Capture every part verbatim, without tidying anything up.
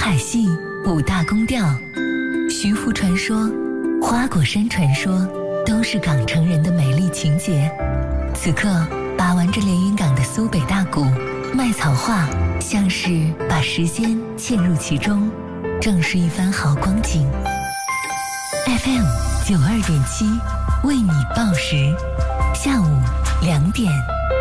海戏五大宫调，徐福传说、花果山传说都是港城人的美丽情节。此刻把玩着连云港的苏北大鼓，麦草话像是把时间嵌入其中，正是一番好光景。 F M 九二点七为你报时，下午两点。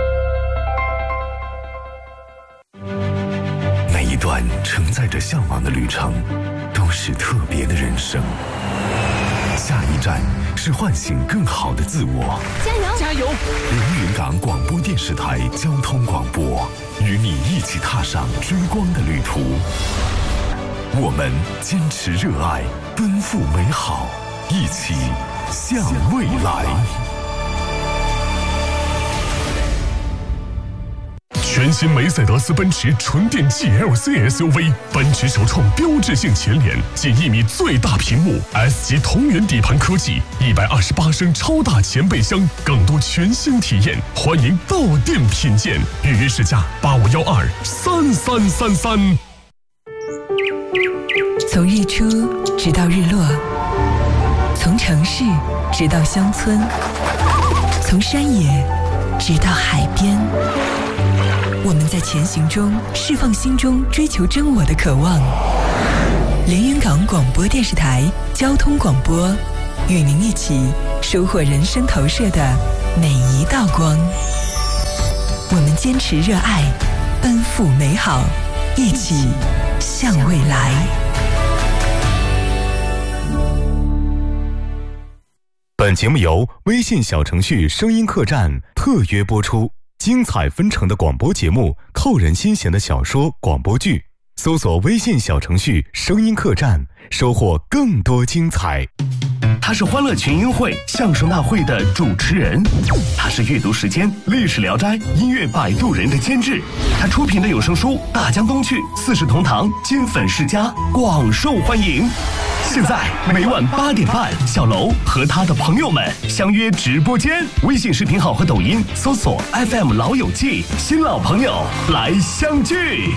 每一段承载着向往的旅程，都是特别的人生。下一站是唤醒更好的自我。 加油！ 加油！ 连云港广播电视台交通广播，与你一起踏上追光的旅途。我们坚持热爱，奔赴美好，一起向未来。 全新梅赛德斯奔驰纯电 G L C S U V， 奔驰首创标志性前脸，近一米最大屏幕 ，S 级同源底盘科技，一百二十八升超大前备箱，更多全新体验，欢迎到店品鉴。预约试驾八五幺二三三三三。 从日出直到日落，从城市直到乡村，从山野直到海边。我们在前行中释放心中追求真我的渴望。连云港广播电视台交通广播，与您一起收获人生投射的每一道光。我们坚持热爱，奔赴美好，一起向未来。 本节目由微信小程序声音客栈特约播出。精彩纷呈的广播节目，扣人心弦的小说、广播剧，搜索微信小程序声音客栈，收获更多精彩。 他是欢乐群英会相声大会的主持人，他是阅读时间历史聊斋音乐摆渡人的监制，他出品的有声书《大江东去》《四世同堂》《金粉世家》广受欢迎。现在每晚八点半，小楼和他的朋友们相约直播间，微信视频号和抖音搜索 F M 老友记，新老朋友来相聚。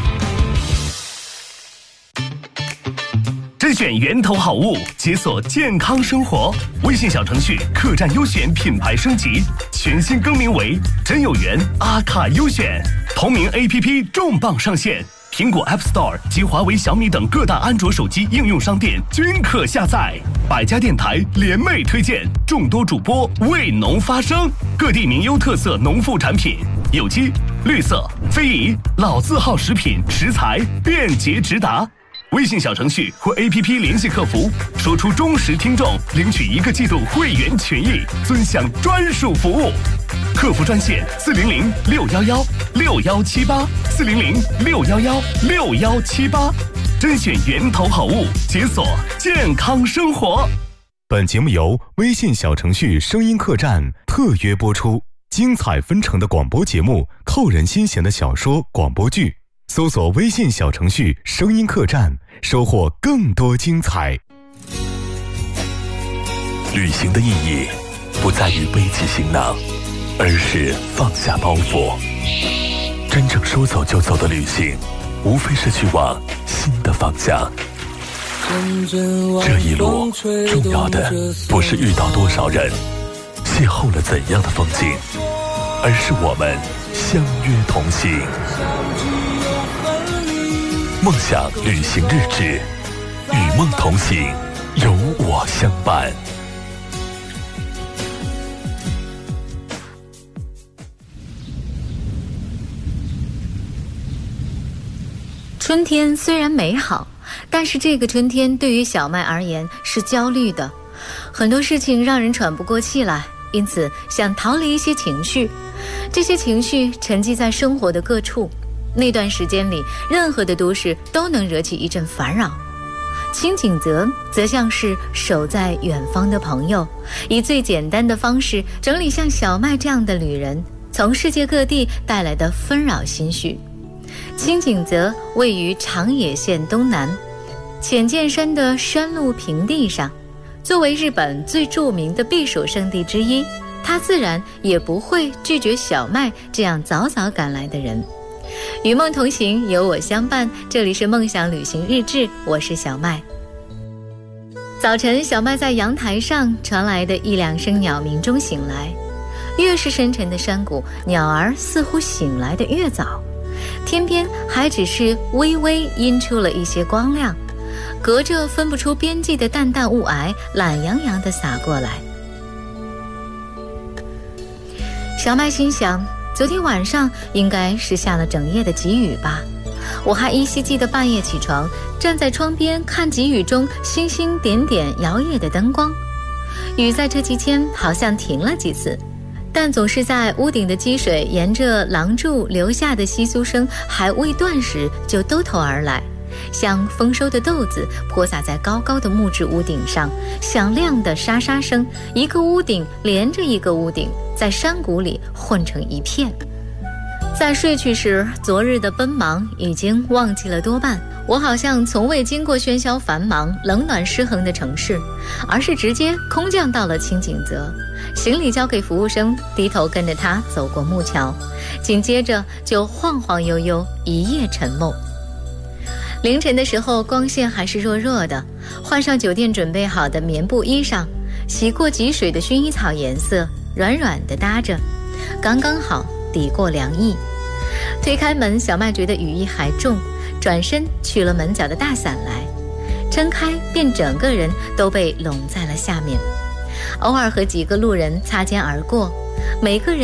甄选源头好物，解锁健康生活。微信小程序客栈优选品牌升级，全新更名为真有缘阿卡优选。同名 A P P 重磅上线，苹果 App Store 及华为、小米等各大安卓手机应用商店均可下载。百家电台联袂推荐，众多主播为农发声，各地名优特色农副产品，有机、绿色、非遗、老字号食品食材便捷直达。微信小程序或 A P P 联系客服，说出忠实听众，领取一个季度会员权益，尊享专属服务。客服专线四零零六幺幺六幺七八四零零六幺幺六幺七八，甄选源头好物，解锁健康生活。 本节目由微信小程序声音客栈特约播出。精彩纷呈的广播节目，扣人心弦的小说、广播剧，搜索微信小程序声音客栈，收获更多精彩。 旅行的意义不在于背起行囊，而是放下包袱。真正说走就走的旅行，无非是去往新的方向。这一路重要的不是遇到多少人，邂逅了怎样的风景，而是我们相约同行。梦想旅行日志，与梦同行，有我相伴。 春天虽然美好，但是这个春天对于小麦而言是焦虑的，很多事情让人喘不过气来，因此想逃离一些情绪。这些情绪沉积在生活的各处，那段时间里，任何的都市都能惹起一阵烦扰。清景泽则像是守在远方的朋友，以最简单的方式整理像小麦这样的旅人从世界各地带来的纷扰心绪。清景泽位于长野县东南浅见山的山路平地上，作为日本最著名的避暑胜地之一，它自然也不会拒绝小麦这样早早赶来的人。 与梦同行，有我相伴。这里是梦想旅行日志，我是小麦。早晨，小麦在阳台上传来的一两声鸟鸣中醒来。越是深沉的山谷，鸟儿似乎醒来的越早。天边还只是微微阴出了一些光亮，隔着分不出边际的淡淡雾霭，懒洋洋地洒过来。小麦心想，昨天晚上应该是下了整夜的急雨吧。我还依稀记得半夜起床，站在窗边看急雨中星星点点摇曳的灯光。雨在这几天好像停了几次，但总是在屋顶的积水沿着廊柱留下的窸窣声还未断时就兜头而来，像丰收的豆子泼洒在高高的木质屋顶上，响亮的沙沙声，一个屋顶连着一个屋顶，在山谷里混成一片。在睡去时，昨日的奔忙已经忘记了多半，我好像从未经过喧嚣繁忙、冷暖失衡的城市，而是直接空降到了清景泽，行李交给服务生，低头跟着他走过木桥，紧接着就晃晃悠悠一夜沉梦。凌晨的时候，光线还是弱弱的，换上酒店准备好的棉布衣裳，洗过积水的薰衣草颜色软软的搭着，刚刚好抵过凉意。推开门，小麦觉得雨意还重，转身取了门角的大伞来，撑开便整个人都被拢在了下面。偶尔和几个路人擦肩而过，每个人